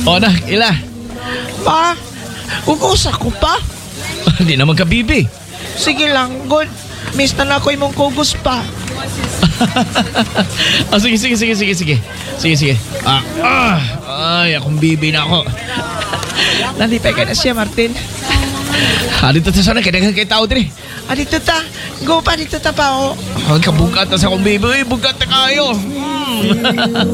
O na, ila. Pa, ugusa ko pa. Hindi naman ka, bibi. Sige lang, good. Miss na ako imong kugos pa. Sige. Sige. Ay, akong bibi na ako. Nalipay ka na siya, Martin. Dito ta sana, kaya kay tao din. Dito ta. Go pa, dito ta pa, oh. Kabugat na sa akong bibi. Bugat na kayo.